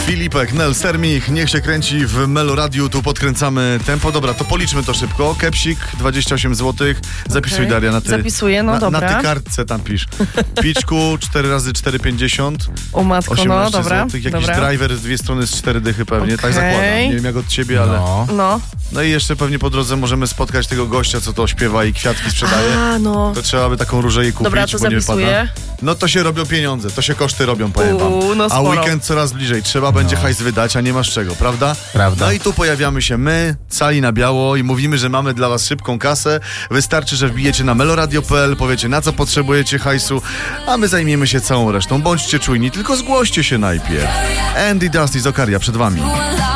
Filipek, Nel, Sermich, niech się kręci w Meloradiu, tu podkręcamy tempo. Dobra, to policzmy to szybko. Kepsik, 28 zł. Zapisuj, Okay. Daria, na ty. Zapisuję, no dobra. Na ty kartce tam pisz. Piczku, 4 razy 4,50. O matko, 18 no dobra. złotych. Jakiś dobra. driver z 2 strony z 4 dychy pewnie, tak Okej. zakładam. Nie wiem jak od ciebie, ale... No. No i jeszcze pewnie po drodze możemy spotkać tego gościa, co to śpiewa i kwiatki sprzedaje. A, no. To trzeba by taką różę jej kupić, Dobra, to bo nie zapisuję. wypada. No to się robią pieniądze, to się koszty robią, powiem wam. No A sporo. weekend coraz bliżej, trzeba będzie hajs wydać, a nie masz czego, prawda? Prawda. No i tu pojawiamy się my, cali na biało i mówimy, że mamy dla was szybką kasę. Wystarczy, że wbijecie na meloradio.pl, powiecie na co potrzebujecie hajsu, a my zajmiemy się całą resztą. Bądźcie czujni, tylko zgłoście się najpierw. Andy Dusty z Okaria przed wami.